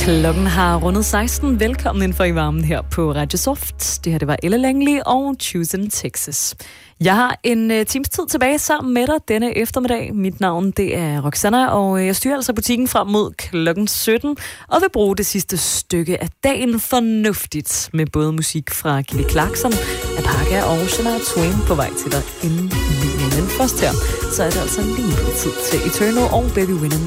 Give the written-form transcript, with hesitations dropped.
Klokken har rundet 16. Velkommen ind for i varmen her på Radio Soft. Det her, det var Elle Langley og Choosing Texas. Jeg har en times tid tilbage sammen med dig denne eftermiddag. Mit navn, det er Roxanna, og jeg styrer altså butikken frem mod klokken 17, og vil bruge det sidste stykke af dagen fornuftigt med både musik fra Kelly Clarkson, Apaga og Shania Twain på vej til dig inden 9. Men først her, så er det altså lige tid til Eternal og Baby Winning